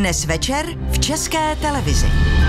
Dnes večer v České televizi.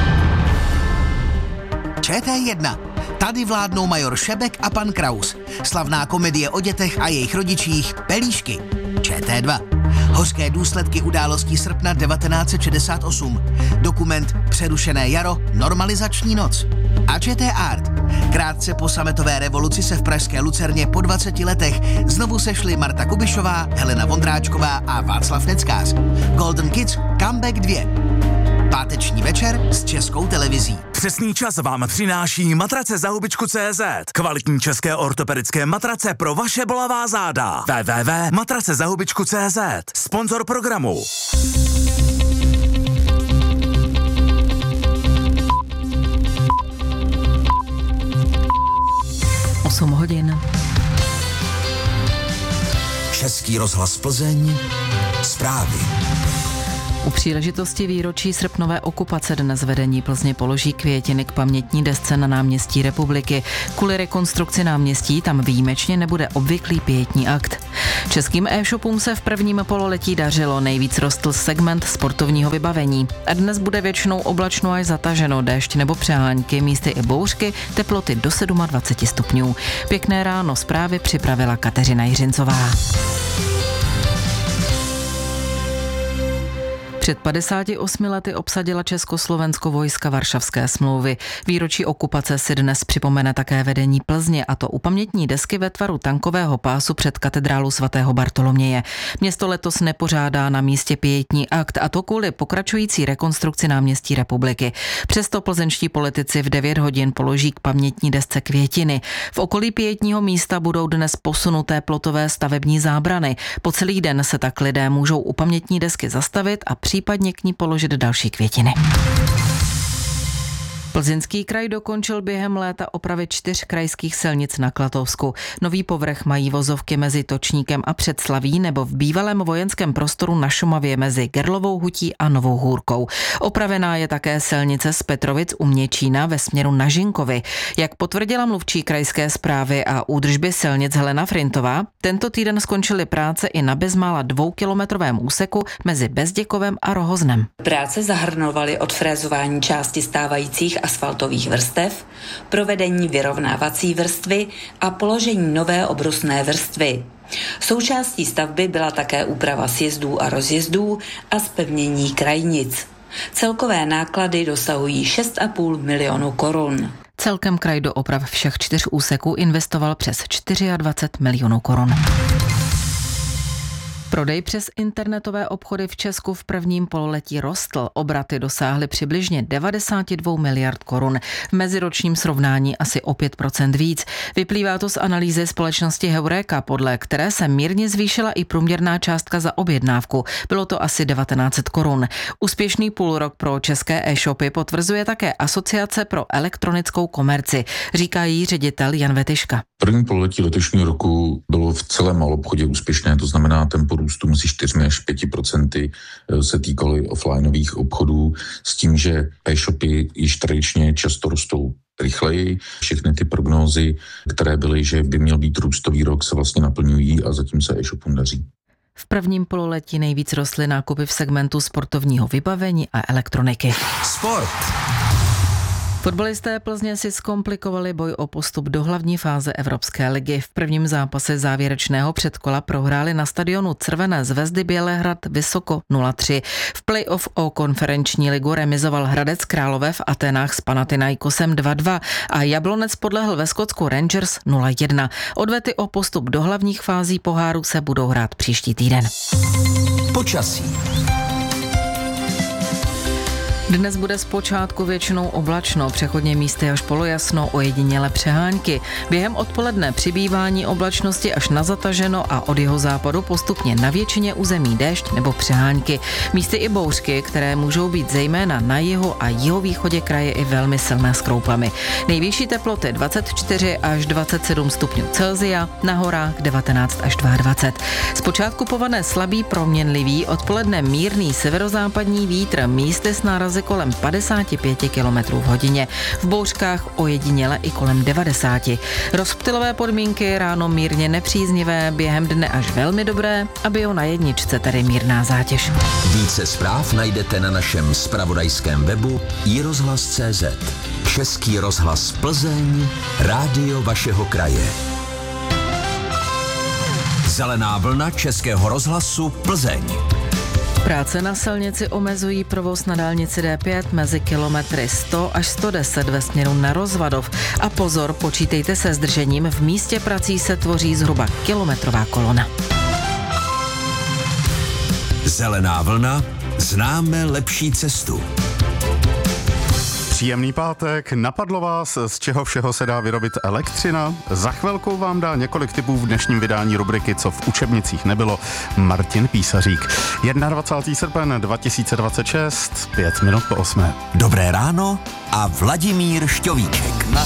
ČT1. Tady vládnou major Šebek a pan Kraus. Slavná komedie o dětech a jejich rodičích Pelíšky. ČT2. Hořké důsledky událostí srpna 1968. Dokument Přerušené jaro, normalizační noc. A ČT Art. Krátce po sametové revoluci se v pražské Lucerně po 20 letech znovu sešli Marta Kubišová, Helena Vondráčková a Václav Neckář. Golden Kids Comeback 2. Páteční večer s Českou televizí. Přesný čas vám přináší matrace za hubičku.cz. Kvalitní české ortopedické matrace pro vaše bolavá záda. www.matracezahubičku.cz. Sponzor programu. hodin. Český rozhlas Plzeň. Zprávy. U příležitosti výročí srpnové okupace dnes vedení Plzně položí květiny k pamětní desce na náměstí Republiky. Kvůli rekonstrukci náměstí tam výjimečně nebude obvyklý pietní akt. Českým e-shopům se v prvním pololetí dařilo, nejvíc rostl segment sportovního vybavení. A dnes bude většinou oblačno až zataženo, déšť nebo přehánky, místy i bouřky, teploty do 27 stupňů. Pěkné ráno, zprávy připravila Kateřina Jiřincová. Před 58 lety obsadila Československo vojska Varšavské smlouvy. Výročí okupace si dnes připomene také vedení Plzně, a to u pamětní desky ve tvaru tankového pásu před katedrálu svatého Bartoloměje. Město letos nepořádá na místě pietní akt, a to kvůli pokračující rekonstrukci náměstí Republiky. Přesto plzeňští politici v 9 hodin položí k pamětní desce květiny. V okolí pietního místa budou dnes posunuté plotové stavební zábrany. Po celý den se tak lidé můžou u pamětní desky zastavit a případně k ní položit další květiny. Plzeňský kraj dokončil během léta opravy 4 krajských silnic na Klatovsku. Nový povrch mají vozovky mezi Točníkem a Předslaví nebo v bývalém vojenském prostoru na Šumavě mezi Gerlovou hutí a Novou Hůrkou. Opravená je také silnice z Petrovic u Měčína ve směru na Žinkovy. Jak potvrdila mluvčí krajské správy a údržby silnic Helena Frintová, tento týden skončily práce i na bezmála 2kilometrovém úseku mezi Bezděkovem a Rohoznem. Práce zahrnovaly odfrézování části stávajících asfaltových vrstev, provedení vyrovnávací vrstvy a položení nové obrusné vrstvy. Součástí stavby byla také úprava sjezdů a rozjezdů a zpevnění krajnic. Celkové náklady dosahují 6,5 milionu korun. Celkem kraj do oprav všech 4 úseků investoval přes 24 milionů korun. Prodej přes internetové obchody v Česku v prvním pololetí rostl. Obraty dosáhly přibližně 92 miliard korun. V meziročním srovnání asi o 5% víc. Vyplývá to z analýzy společnosti Heureka, podle které se mírně zvýšila i průměrná částka za objednávku. Bylo to asi 1900 korun. Úspěšný půlrok pro české e-shopy potvrzuje také Asociace pro elektronickou komerci, říká jí ředitel Jan Vetyška. První pololetí letošního roku bylo v celém malobchodě úspěšné, to znamená tempo růstu mezi 4 až 5% se týkaly offlineových obchodů, s tím, že e-shopy již tradičně často rostou rychleji. Všechny ty prognózy, které byly, že by měl být růstový rok, se vlastně naplňují a zatím se e-shopům daří. V prvním pololetí nejvíc rostly nákupy v segmentu sportovního vybavení a elektroniky. Sport. Fotbalisté Plzně si zkomplikovali boj o postup do hlavní fáze Evropské ligy. V prvním zápase závěrečného předkola prohráli na stadionu Crvené Zvezdy Bělehrad Vysoko 0-3. V play-off o konferenční ligu remizoval Hradec Králové v Aténách s Panathinaikosem 2-2 a Jablonec podlehl ve Skotsku Rangers 0-1. Odvety o postup do hlavních fází poháru se budou hrát příští týden. Počasí. Dnes bude zpočátku většinou oblačno, přechodně místy až polojasno, ojediněle přehánky. Během odpoledne přibývání oblačnosti až na zataženo a od jeho západu postupně na většině území déšť nebo přehánky. Místy i bouřky, které můžou být zejména na jihu a jihovýchodě kraje i velmi silné s kroupami. Nejvyšší teploty 24 až 27 stupňů Celsia, na horách 19 až 22. Zpočátku povane slabý proměnlivý, odpoledne mírný severozápadní vítr, místy s nárazy mrazy kolem 55 km v hodině. V bouřkách ojediněle i kolem 90. Rozptylové podmínky, ráno mírně nepříznivé, během dne až velmi dobré a bio na jedničce, tedy mírná zátěž. Více zpráv najdete na našem zpravodajském webu iRozhlas.cz. Český rozhlas Plzeň, rádio vašeho kraje. Zelená vlna Českého rozhlasu Plzeň. Práce na silnici omezují provoz na dálnici D5 mezi kilometry 100 až 110 ve směru na Rozvadov. A pozor, počítejte se zdržením, v místě prací se tvoří zhruba kilometrová kolona. Zelená vlna, známe lepší cestu. Příjemný pátek, napadlo vás, z čeho všeho se dá vyrobit elektřina? Za chvilkou vám dá několik tipů v dnešním vydání rubriky Co v učebnicích nebylo Martin Písařík. 21. srpen 2026, 5 minut po 8. Dobré ráno a Vladimír Šťovíček.